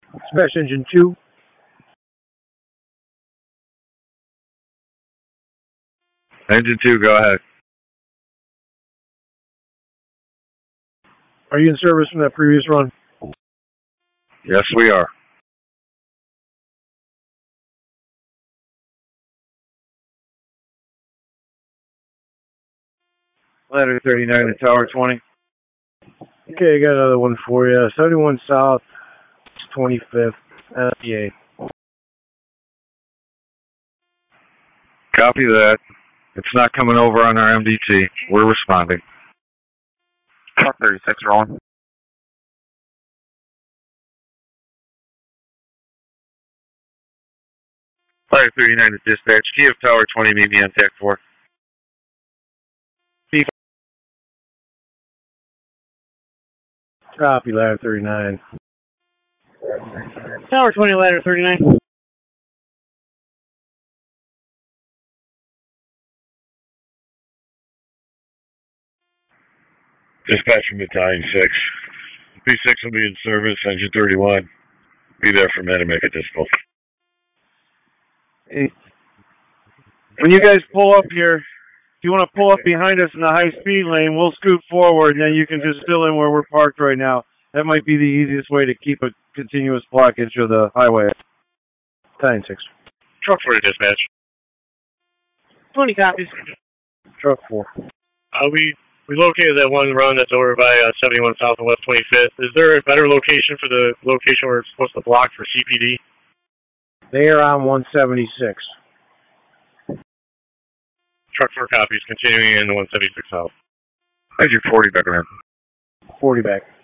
Dispatch engine 2. Engine 2, go ahead. Are you in service from that previous run? Yes, we are. Ladder 39 to Tower 20. Okay, I got another one for you. 71 South, 25th, NFPA. Copy that. It's not coming over on our MDT. We're responding. Truck 36 rolling. Ladder 39 to dispatch. Key of Tower 20, meet me on Tech 4. Copy, ladder 39. Tower 20, ladder 39. Dispatch from Battalion 6. P6 will be in service, engine 31. Be there for a minute, make it difficult. Hey. When you guys pull up here, if you want to pull up behind us in the high-speed lane, we'll scoot forward, and then you can just fill in where we're parked right now. That might be the easiest way to keep a continuous blockage of the highway. Battalion 6. Truck 4 to dispatch. 20 copies. Truck 4. We located that one run that's over by 71 South and West 25th. Is there a better location for the location where it's supposed to block for CPD? They are on 176. Truck 4 copies, continuing in 176 South. Engine 40 back around. 40 back.